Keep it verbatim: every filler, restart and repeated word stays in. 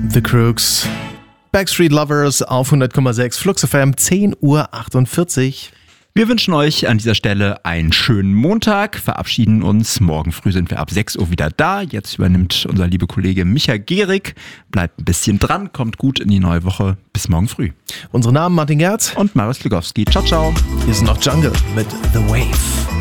The Crooks, Backstreet Lovers auf hundert Komma sechs, Flux F M, zehn Uhr achtundvierzig. Wir wünschen euch an dieser Stelle einen schönen Montag, verabschieden uns. Morgen früh sind wir ab sechs Uhr wieder da. Jetzt übernimmt unser lieber Kollege Micha Gehrig. Bleibt ein bisschen dran, kommt gut in die neue Woche. Bis morgen früh. Unsere Namen Martin Gerz und Marius Ligowski. Ciao, ciao. Hier ist noch Jungle mit The Wave.